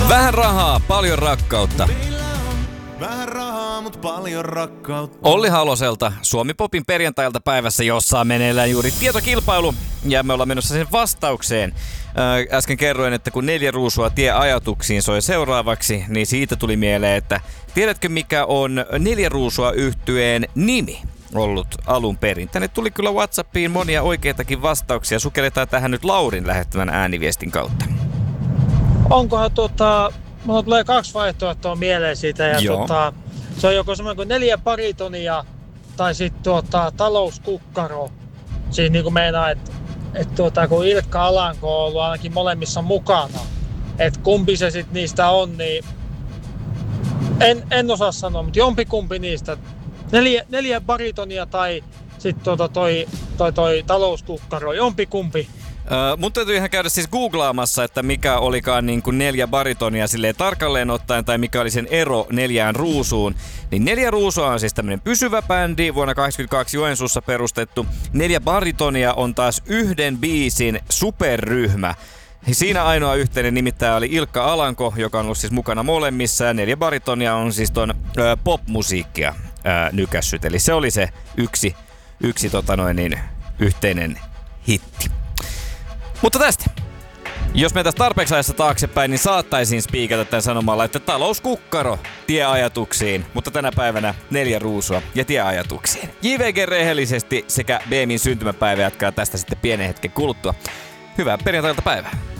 Vähän rahaa, paljon rakkautta. Vähän rahaa, mut paljon rakkautta. Olli Haloselta Suomi Popin perjantailta päivässä, jossa meneillään juuri tietokilpailu. Ja me ollaan menossa sen vastaukseen. Äsken kerroin, että kun 4 ruusua tie ajatuksiin soi seuraavaksi, niin siitä tuli mieleen, että tiedätkö mikä on 4 ruusua -yhtyeen nimi ollut alun perin? Tänne tuli kyllä WhatsAppiin monia oikeitakin vastauksia. Sukelletaan tähän nyt Laurin lähettämän ääniviestin kautta. Onkohan mulla tulee 2 vaihtoehtoa mieleen siitä ja se on joko semmoinen kuin 4 baritonia tai sitten talouskukkaro. Siis niinku meinaa, että kun Ilkka Alanko on ollut ainakin molemmissa mukana, että kumpi se sitten niistä on, niin en osaa sanoa, mutta jompikumpi niistä. 4 baritonia tai sitten toi talouskukkaro, jompikumpi. Mun täytyy ihan käydä siis googlaamassa, että mikä olikaan niin kuin 4 baritonia silleen tarkalleen ottaen, tai mikä oli sen ero 4 ruusuun. Niin 4 ruusua on siis tämmönen pysyvä bändi, vuonna 1982 Joensuussa perustettu. 4 baritonia on taas yhden biisin superryhmä. Siinä ainoa yhteinen nimittäjä oli Ilkka Alanko, joka on ollut siis mukana molemmissa, ja 4 baritonia on siis ton popmusiikkia nykässyt. Eli se oli se yksi yhteinen hitti. Mutta tästä. Jos me tästä tarpeeksi ajassa taaksepäin, niin saattaisin spiikata tämän sanomalla, että talouskukkaro tie ajatuksiin. Mutta tänä päivänä 4 ruusua ja tie ajatuksiin. JVG rehellisesti sekä BMin syntymäpäivä jatkaa tästä sitten pienen hetken kuluttua. Hyvää perjantailta päivää.